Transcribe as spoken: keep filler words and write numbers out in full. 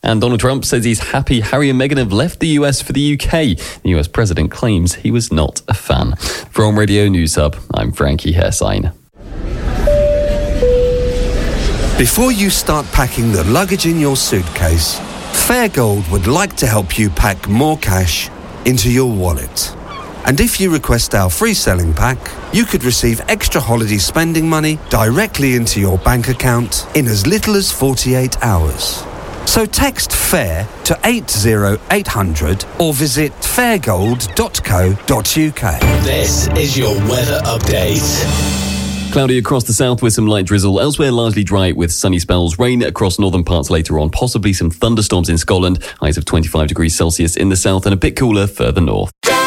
And Donald Trump says he's happy Harry and Meghan have left the U S for the U K. The U S president claims he was not a fan. From Radio News Hub, I'm Frankie Hersign. Before you start packing the luggage in your suitcase, Fairgold would like to help you pack more cash into your wallet. And if you request our free selling pack, you could receive extra holiday spending money directly into your bank account in as little as forty-eight hours. So text FAIR to eight zero eight hundred or visit fairgold dot co dot uk. This is your weather update. Cloudy across the south with some light drizzle. Elsewhere, largely dry with sunny spells. Rain across northern parts later on. Possibly some thunderstorms in Scotland. Highs of twenty-five degrees Celsius in the south and a bit cooler further north.